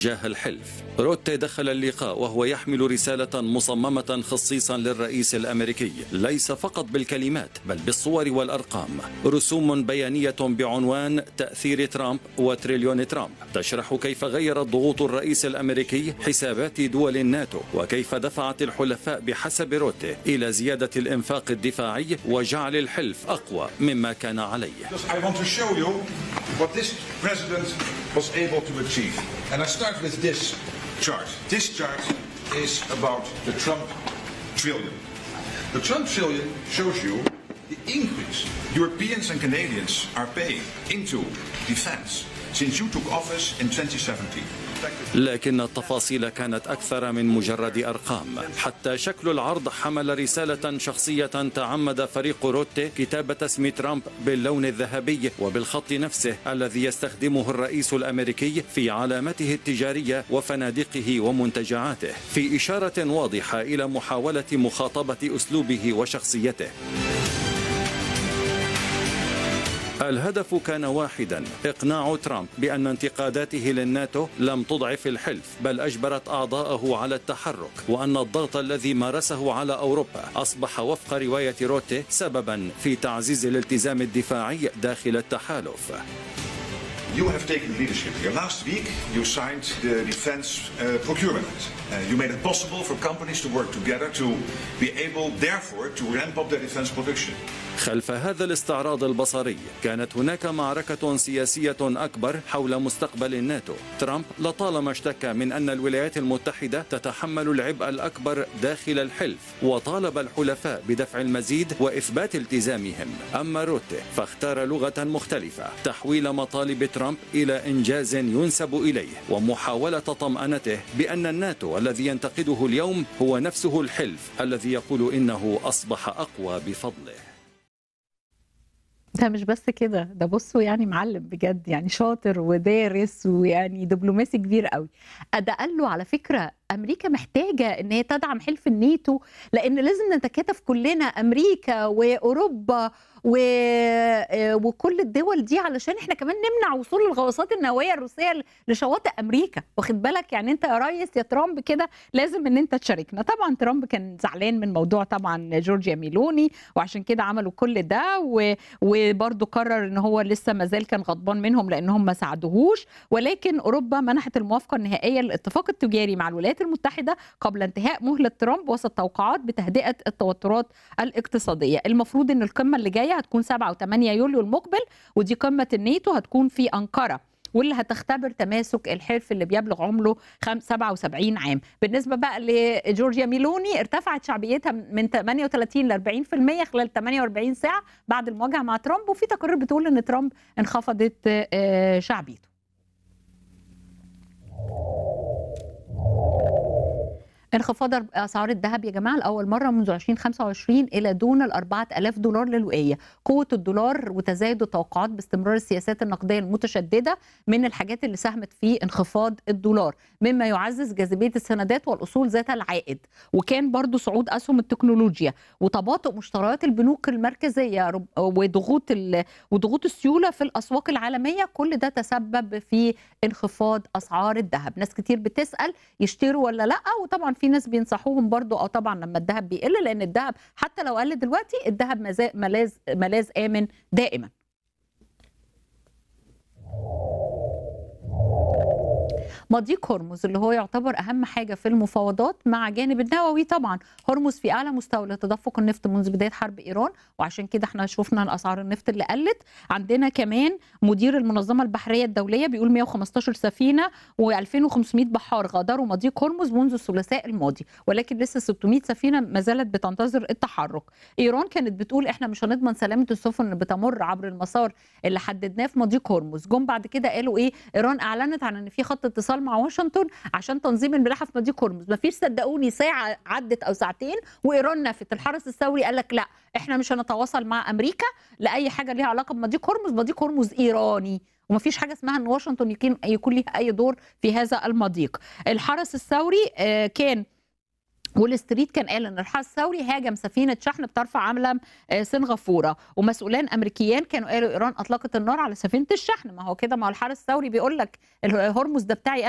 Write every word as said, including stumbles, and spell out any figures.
تجاه الحلف. روتي دخل اللقاء وهو يحمل رسالة مصممة خصيصا للرئيس الأمريكي، ليس فقط بالكلمات بل بالصور والأرقام. رسوم بيانية بعنوان تأثير ترامب وتريليون ترامب تشرح كيف غيرت ضغوط الرئيس الأمريكي حسابات دول الناتو، وكيف دفعت الحلفاء بحسب روتي إلى زيادة الإنفاق الدفاعي وجعل الحلف أقوى مما كان عليه. was able to achieve. And I start with this chart. This chart is about the Trump trillion. The Trump trillion shows you the increase Europeans and Canadians are paying into defense since you took office in twenty seventeen. لكن التفاصيل كانت أكثر من مجرد أرقام. حتى شكل العرض حمل رسالة شخصية تعمد فريق روتي كتابة اسم ترامب باللون الذهبي وبالخط نفسه الذي يستخدمه الرئيس الأمريكي في علامته التجارية وفنادقه ومنتجعاته، في إشارة واضحة إلى محاولة مخاطبة أسلوبه وشخصيته. الهدف كان واحدا: إقناع ترامب بأن انتقاداته للناتو لم تضعف الحلف بل أجبرت أعضاءه على التحرك، وأن الضغط الذي مارسه على أوروبا أصبح وفق رواية روتي سببا في تعزيز الالتزام الدفاعي داخل التحالف. You have taken leadership here. Last week, you signed the Defense uh, Procurement Act. Uh, you made it possible for companies to work together to be able, therefore, to ramp up their defense production. خلف هذا الاستعراض البصري كانت هناك معركة سياسية أكبر حول مستقبل الناتو. ترامب لطالما اشتكى من أن الولايات المتحدة تتحمل العبء الأكبر داخل الحلف، وطالب الحلفاء بدفع المزيد وإثبات التزامهم. أما روتي فاختار لغة مختلفة: تحويل مطالب ترامب إلى إنجاز ينسب إليه، ومحاولة طمأنته بأن الناتو الذي ينتقده اليوم هو نفسه الحلف الذي يقول إنه أصبح أقوى بفضله. ده مش بس كده، ده بصوا يعني معلم بجد، يعني شاطر ودارس ويعني دبلوماسي كبير قوي. ده قال له على فكرة أمريكا محتاجة إن هي تدعم حلف الناتو، لأن لازم نتكاتف كلنا، أمريكا وأوروبا و... وكل الدول دي، علشان احنا كمان نمنع وصول الغواصات النووية الروسية لشواطئ أمريكا. واخد بالك؟ يعني أنت يا ريس يا ترامب كده لازم إن أنت تشاركنا. طبعا ترامب كان زعلان من موضوع طبعا جورجيا ميلوني، وعشان كده عملوا كل ده، و... وبرضه قرر إن هو لسه مازال كان غضبان منهم لأنهم ما ساعدوهوش. ولكن أوروبا منحت الموافقة النهائية للاتفاق التجاري مع الولايات المتحدة قبل انتهاء مهلة ترامب وسط توقعات بتهدئة التوترات الاقتصادية. المفروض ان القمة اللي جاية هتكون سبعة وثمانية يوليو المقبل، ودي قمة الناتو هتكون في أنقرة، واللي هتختبر تماسك الحلف اللي بيبلغ عمره سبعة وسبعين عام. بالنسبة بقى لجورجيا ميلوني، ارتفعت شعبيتها من ثمانية وثلاثين ل أربعين بالمية خلال ثمانية وأربعين ساعة بعد المواجهة مع ترامب، وفي تقارير بتقول ان ترامب انخفضت شعبيته. انخفاض اسعار الذهب يا جماعه لاول مره منذ ألفين وخمسة وعشرين الى دون ال أربعة آلاف دولار للوقيه. قوه الدولار وتزايد التوقعات باستمرار السياسات النقديه المتشدده من الحاجات اللي ساهمت في انخفاض الدولار، مما يعزز جاذبيه السندات والاصول ذات العائد. وكان برضو صعود اسهم التكنولوجيا وتباطؤ مشتريات البنوك المركزيه وضغوط وضغوط السيوله في الاسواق العالميه، كل ده تسبب في انخفاض اسعار الذهب. ناس كتير بتسال يشتروا ولا لا، وطبعا في ناس بينصحوهم برضو اه طبعا لما الذهب بيقل، لان الذهب حتى لو قل دلوقتي الذهب ملاذ ملاذ امن دائما. مضيق هرمز اللي هو يعتبر اهم حاجه في المفاوضات مع جانب النووي. طبعا هرمز في اعلى مستوى لتدفق النفط منذ بدايه حرب ايران، وعشان كده احنا شفنا الاسعار النفط اللي قلت. عندنا كمان مدير المنظمه البحريه الدوليه بيقول مئة وخمستاشر سفينه وألفين وخمسمئة بحار غادروا مضيق هرمز منذ الثلاثاء الماضي، ولكن لسه ستمئة سفينه ما زالت بتنتظر التحرك. ايران كانت بتقول احنا مش هنضمن سلامه السفن اللي بتمر عبر المسار اللي حددناه في مضيق هرمز. جم بعد كده قالوا ايه؟ ايران اعلنت عن ان في خط اتصال مع واشنطن عشان تنظيم الملاحه في مضيق هرمز. ما فيش صدقوني ساعه عدت او ساعتين وايران نفت. الحرس الثوري قال لك لا، احنا مش هنتواصل مع امريكا لاي حاجه ليها علاقه بمضيق هرمز، مضيق هرمز ايراني، وما فيش حاجه اسمها ان واشنطن يكون يكون ليها اي دور في هذا المضيق. الحرس الثوري كان وول ستريت كان قال ان الحرس الثوري هاجم سفينه شحن بترفع علم سنغافوره، ومسؤولان امريكيان كانوا قالوا ايران اطلقت النار على سفينه الشحن. ما هو كده، ما هو الحرس الثوري بيقول لك الهرمز ده بتاعي